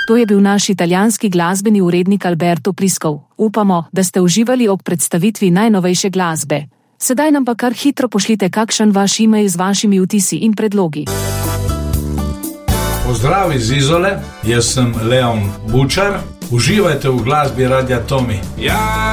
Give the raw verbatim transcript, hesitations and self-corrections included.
To je bil naš italijanski glasbeni urednik Alberto Pliskov. Upamo, da ste uživali ob predstavitvi najnovejše glasbe. Sedaj nam pa kar hitro pošljite kakšen vaš e-mail z vašimi vtisi in predlogi. Pozdrav iz Izole, jaz sem Leon Bučar. Uživajte v glasbi Radia Tomi. Ja!